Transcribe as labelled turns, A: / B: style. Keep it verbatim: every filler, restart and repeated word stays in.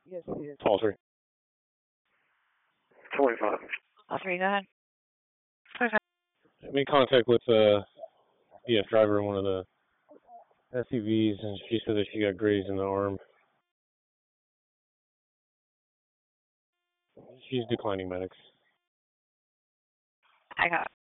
A: Yes, it is.
B: Paltry.
C: twenty-five.
D: All three, go ahead. twenty-five.
B: I made contact with a P F driver in one of the S U Vs, and she said that she got grazed in the arm. She's declining medics.
D: I got